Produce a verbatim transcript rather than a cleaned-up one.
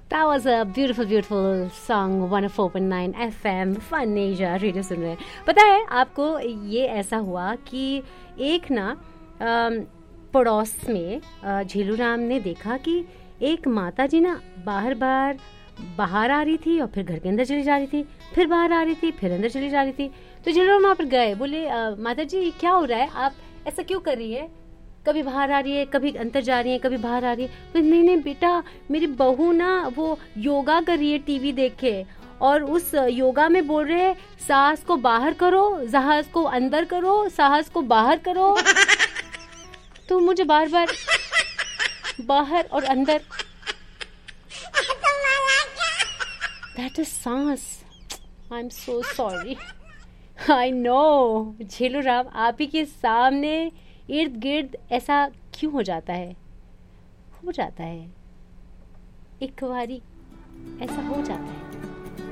That was a beautiful, beautiful song. one oh four point nine F M Fun Asia radio सुन रहे हैं. पता है आपको, ये ऐसा हुआ कि एक ना अम, पड़ोस में अ, झीलू राम ने देखा कि एक माता जी ना बाहर बाहर बाहर आ रही थी और फिर घर के अंदर चली जा रही थी, फिर बाहर आ रही थी, फिर अंदर चली जा रही थी. तो झीलू राम वहाँ पर गए, बोले अ, माता जी क्या हो रहा है, आप ऐसा क्यों कर रही है, कभी बाहर आ रही है, कभी अंदर जा रही है, कभी बाहर आ रही है. तो नहीं नहीं बेटा, मेरी बहू ना वो योगा कर रही है टीवी देख के, और उस योगा में बोल रहे हैं साहस को बाहर करो, जहाज को अंदर करो, साहस को बाहर करो. तो मुझे बार बार बाहर और अंदर, दैट इज सांस. I am so sorry. I know झेलू Ram, आप ही के सामने इर्द गिर्द ऐसा क्यों हो जाता है. हो जाता है, एक बारी ऐसा हो जाता है.